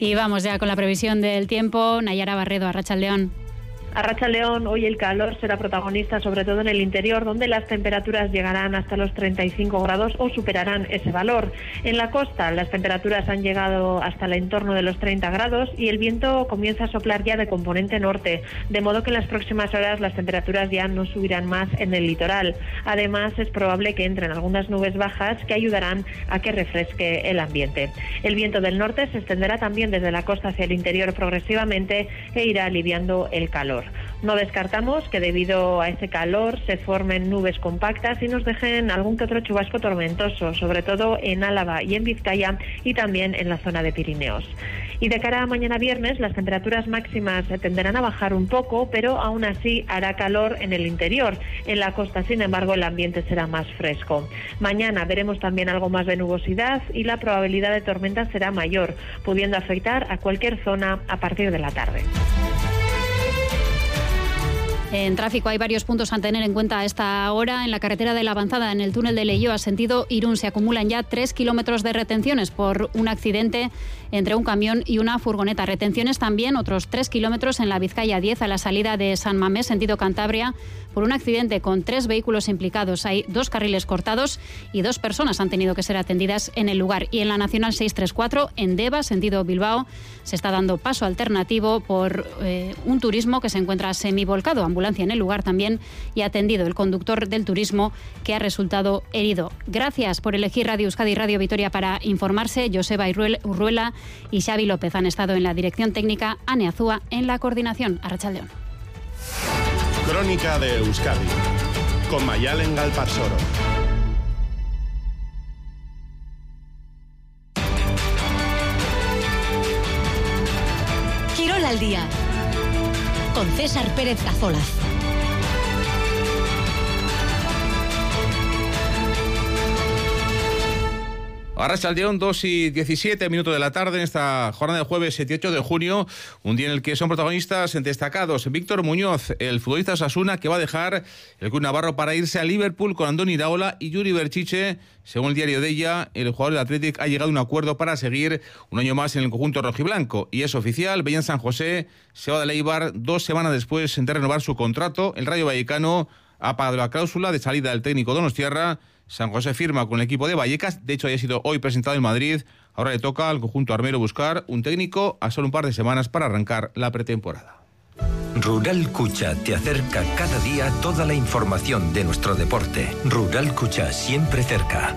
Y vamos ya con la previsión del tiempo. Nayara Barredo, Arratsaldeon. Arratsaldeon, hoy el calor será protagonista sobre todo en el interior, donde las temperaturas llegarán hasta los 35 grados o superarán ese valor. En la costa las temperaturas han llegado hasta el entorno de los 30 grados y el viento comienza a soplar ya de componente norte, de modo que en las próximas horas las temperaturas ya no subirán más en el litoral. Además, es probable que entren algunas nubes bajas que ayudarán a que refresque el ambiente. El viento del norte se extenderá también desde la costa hacia el interior progresivamente e irá aliviando el calor. No descartamos que debido a ese calor se formen nubes compactas y nos dejen algún que otro chubasco tormentoso, sobre todo en Álava y en Vizcaya y también en la zona de Pirineos. Y de cara a mañana viernes, las temperaturas máximas tenderán a bajar un poco, pero aún así hará calor en el interior. En la costa, sin embargo, el ambiente será más fresco. Mañana veremos también algo más de nubosidad y la probabilidad de tormenta será mayor, pudiendo afectar a cualquier zona a partir de la tarde. En tráfico hay varios puntos a tener en cuenta a esta hora. En la carretera de la Avanzada, en el túnel de Leioa, sentido Irún, se acumulan ya 3 kilómetros de retenciones por un accidente entre un camión y una furgoneta. Retenciones también, otros 3 kilómetros en la Vizcaya 10, a la salida de San Mamés, sentido Cantabria, por un accidente con 3 vehículos implicados. Hay 2 carriles cortados y 2 personas han tenido que ser atendidas en el lugar. Y en la Nacional 634, en Deva, sentido Bilbao, se está dando paso alternativo por un turismo que se encuentra semivolcado. Ambulancia en el lugar también y atendido el conductor del turismo, que ha resultado herido. Gracias por elegir Radio Euskadi y Radio Vitoria para informarse. Joseba Urruela y Xavi López han estado en la dirección técnica, Ane Azúa en la coordinación. Arratsaldeon. Crónica de Euskadi con Mayalen Galparsoro. Quirol al día con César Pérez Cazolaz. Arratsaldeon, 2:17 de la tarde, en esta jornada de jueves 7-8 de junio, un día en el que son protagonistas destacados Víctor Muñoz, el futbolista Osasuna, que va a dejar el club navarro para irse a Liverpool con Andoni Iraola, y Yuri Berchiche. Según el diario de ella, el jugador del Athletic ha llegado a un acuerdo para seguir un año más en el conjunto rojiblanco, y es oficial. Beñat San José se va de Eibar 2 semanas después de renovar su contrato. El Rayo Vallecano ha pagado la cláusula de salida del técnico donostiarra. San José firma con el equipo de Vallecas, de hecho haya sido hoy presentado en Madrid. Ahora le toca al conjunto armero buscar un técnico a solo un par de semanas para arrancar la pretemporada. Rural Cucha te acerca cada día toda la información de nuestro deporte. Rural Cucha, siempre cerca.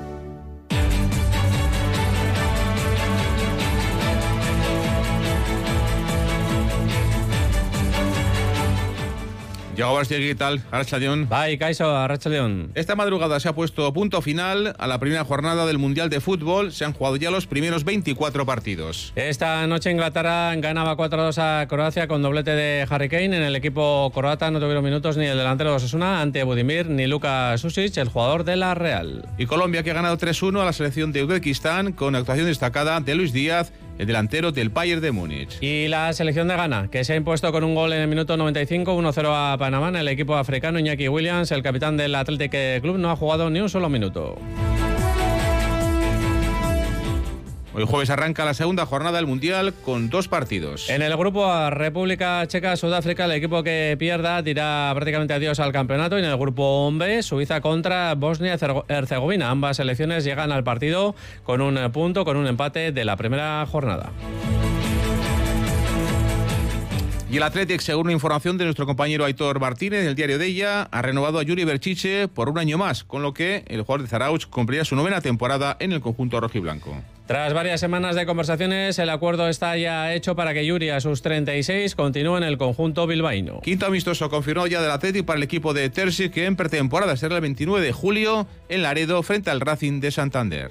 Yago Barstiegui, ¿qué tal? Arratsaldeon. Bai, kaixo, Arratsaldeon. Esta madrugada se ha puesto punto final a la primera jornada del Mundial de Fútbol. Se han jugado ya los primeros 24 partidos. Esta noche Inglaterra ganaba 4-2 a Croacia con doblete de Harry Kane. En el equipo croata no tuvieron minutos ni el delantero de Osasuna ante Budimir ni Luka Susic, el jugador de la Real. Y Colombia, que ha ganado 3-1 a la selección de Uzbekistán con actuación destacada de Luis Díaz, el delantero del Bayern de Múnich. Y la selección de Ghana, que se ha impuesto con un gol en el minuto 95, 1-0 a Panamá. El equipo africano, Iñaki Williams, el capitán del Athletic Club, no ha jugado ni un solo minuto. Hoy jueves arranca la segunda jornada del Mundial con 2 partidos. En el grupo A, República Checa, Sudáfrica, el equipo que pierda dirá prácticamente adiós al campeonato. Y en el grupo B, Suiza contra Bosnia-Herzegovina. Ambas selecciones llegan al partido con un punto, con un empate de la primera jornada. Y el Athletic, según una información de nuestro compañero Aitor Martínez, del diario de ella, ha renovado a Yuri Berchiche por un año más, con lo que el jugador de Zarautz cumplirá su 9ª temporada en el conjunto rojiblanco. Tras varias semanas de conversaciones, el acuerdo está ya hecho para que Yuri, a sus 36, continúe en el conjunto bilbaíno. Quinto amistoso confirmado ya del Athletic para el equipo de Terzi, que en pretemporada será el 29 de julio en Laredo frente al Racing de Santander.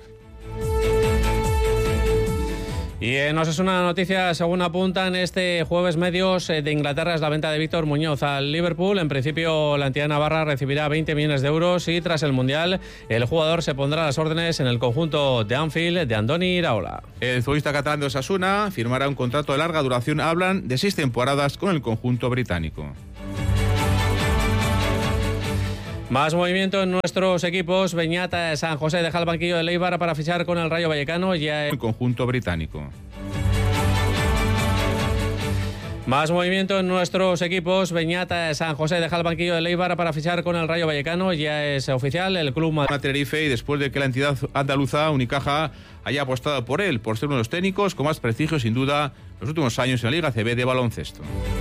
Y nos es una noticia, según apuntan este jueves medios de Inglaterra, es la venta de Víctor Muñoz al Liverpool. En principio, la entidad navarra recibirá 20 millones de euros y tras el Mundial, el jugador se pondrá a las órdenes en el conjunto de Anfield de Andoni Iraola. El futbolista catalán de Osasuna firmará un contrato de larga duración, hablan de 6 temporadas con el conjunto británico. Más movimiento en nuestros equipos. Beñat San José deja el banquillo de Eibar para fichar con el Rayo Vallecano. Ya el conjunto británico. Más movimiento en nuestros equipos. Beñat San José deja el banquillo de Eibar para fichar con el Rayo Vallecano. Ya es oficial el club a Tenerife, y después de que la entidad andaluza Unicaja haya apostado por él, por ser uno de los técnicos con más prestigio sin duda los últimos años en la Liga CB de baloncesto.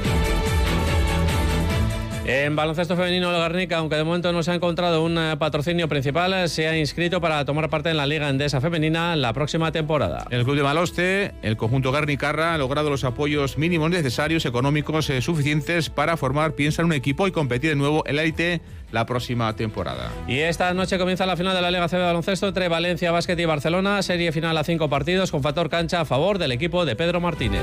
En baloncesto femenino, el Guernica, aunque de momento no se ha encontrado un patrocinio principal, se ha inscrito para tomar parte en la Liga Endesa Femenina la próxima temporada. En el club de Maloste, el conjunto guernicarra ha logrado los apoyos mínimos necesarios económicos suficientes para piensa en un equipo y competir de nuevo en la élite la próxima temporada. Y esta noche comienza la final de la Liga CB de baloncesto entre Valencia Basket y Barcelona, serie final a 5 partidos con factor cancha a favor del equipo de Pedro Martínez.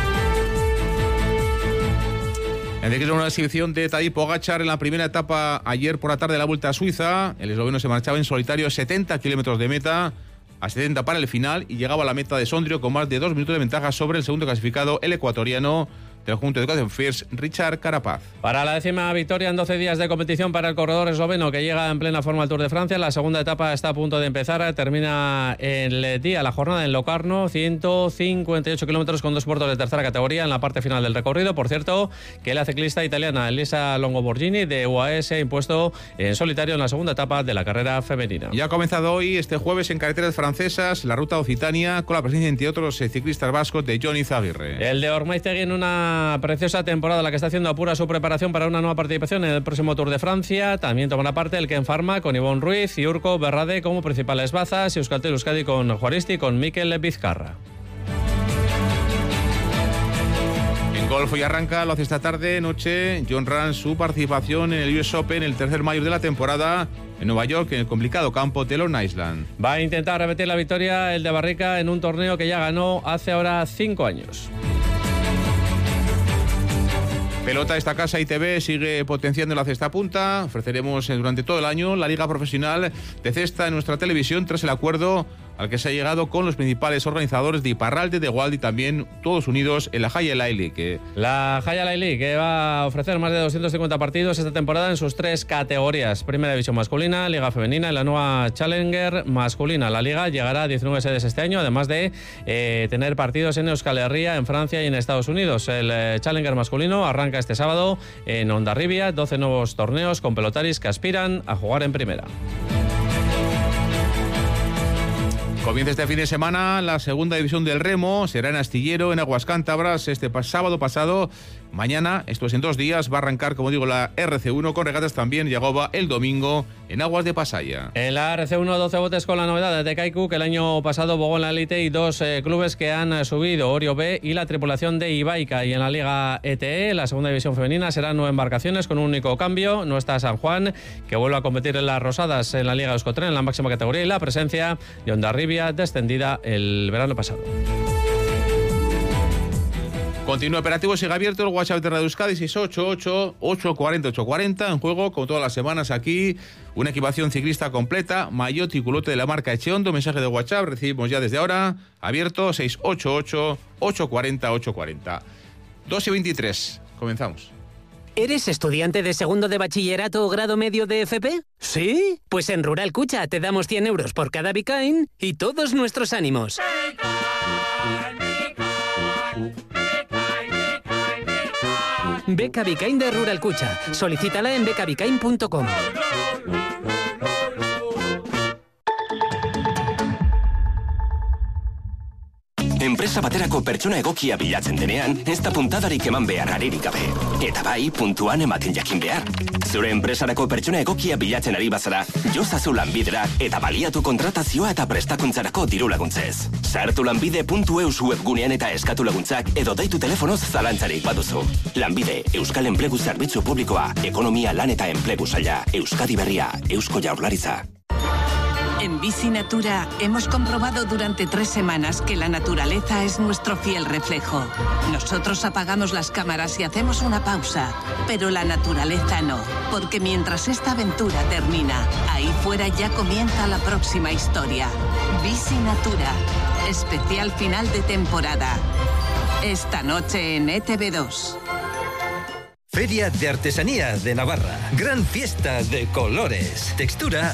En una exhibición de Tadej Pogačar en la primera etapa ayer por la tarde de la Vuelta a Suiza, el esloveno se marchaba en solitario 70 kilómetros de meta, a 70 para el final, y llegaba a la meta de Sondrio con más de 2 minutos de ventaja sobre el segundo clasificado, el ecuatoriano del conjunto de Education First, Richard Carapaz. Para la 10ª victoria en 12 días de competición para el corredor esloveno, que llega en plena forma al Tour de Francia. La segunda etapa está a punto de empezar, termina el día, la jornada en Locarno, 158 kilómetros con 2 puertos de tercera categoría en la parte final del recorrido. Por cierto, que la ciclista italiana Elisa Longoborghini de UAE se ha impuesto en solitario en la segunda etapa de la carrera femenina. Ya ha comenzado hoy, este jueves, en carreteras francesas, la ruta Occitania, con la presencia, entre otros, ciclistas vascos, de Jon Izaguirre. El de Ormaiztegui en una preciosa temporada, la que está haciendo apura su preparación para una nueva participación en el próximo Tour de Francia. También tomará parte el Ken Pharma con Ivonne Ruiz y Urko Berrade como principales bazas, y Euskaltel Euskadi con Juaristi con Mikel Vizcarra. En golf hoy arranca, lo hace esta noche, Jon Rahm, su participación en el US Open, el tercer mayor de la temporada, en Nueva York, en el complicado campo de Long Island. Va a intentar repetir la victoria el de Barrica en un torneo que ya ganó hace ahora 5 años. Pelota, esta casa ITV sigue potenciando la cesta punta. Ofreceremos durante todo el año la Liga Profesional de Cesta en nuestra televisión, tras el acuerdo al que se ha llegado con los principales organizadores de Iparralde, de Gualdi, y también todos unidos en la Jaya Elite League. La Jaya Elite League, que va a ofrecer más de 250 partidos esta temporada en sus 3 categorías: Primera División masculina, Liga femenina y la nueva Challenger masculina. La Liga llegará a 19 sedes este año, además de tener partidos en Euskal Herria, en Francia y en Estados Unidos. El Challenger masculino arranca este sábado en Hondarribia, 12 nuevos torneos con pelotaris que aspiran a jugar en primera. Comienza este fin de semana la segunda división del remo, será en Astillero, en Aguas Cántabras, este sábado pasado. Mañana, esto es en 2 días, va a arrancar, como digo, la RC1 con regatas también. Yagoba el domingo en Aguas de Pasaya. En la RC1, 12 botes con la novedad de Kaiku, que el año pasado bogó en la Elite, y 2 clubes que han subido, Orio B y la tripulación de Ibaica. Y en la Liga ETE, la segunda división femenina, serán 9 embarcaciones con un único cambio. No está San Juan, que vuelve a competir en las Rosadas en la Liga Euskotren, en la máxima categoría, y la presencia de Hondarribia, descendida el verano pasado. Continúa operativo, sigue abierto el WhatsApp de Radio Euskadi, 688-840-840. En juego, como todas las semanas aquí, una equipación ciclista completa, maillot y culote de la marca Echeondo. Mensaje de WhatsApp, recibimos ya desde ahora, abierto, 688-840-840. 2:23, comenzamos. ¿Eres estudiante de segundo de bachillerato o grado medio de FP? ¿Sí? Pues en Rural Cucha te damos 100 euros por cada Bicain y todos nuestros ánimos. Beca Bicain de Rural Cucha. Solicítala en becabicain.com. Enpresa baterako pertsona egokia bilatzen denean, ez da puntadarik eman behar aririk gabe. Eta bai, puntuan ematen jakin behar. Zure enpresarako pertsona egokia bilatzen ari bazara, jozazu Lanbidera eta baliatu kontratazioa eta prestakuntzarako diru laguntzez. Sartu lanbide.eus webgunean eta eskatu laguntzak, edo deitu telefonoz zalantzarik baduzu. Lanbide, Euskal Enplegu Zerbitzu Publikoa, Ekonomia, Lan eta Enplegu Saila, Euskadi Berria, Eusko Jaurlaritza. En Bici Natura hemos comprobado durante 3 semanas que la naturaleza es nuestro fiel reflejo. Nosotros apagamos las cámaras y hacemos una pausa, pero la naturaleza no, porque mientras esta aventura termina, ahí fuera ya comienza la próxima historia. Bici Natura, especial final de temporada. Esta noche en ETV2. Feria de Artesanía de Navarra. Gran fiesta de colores, textura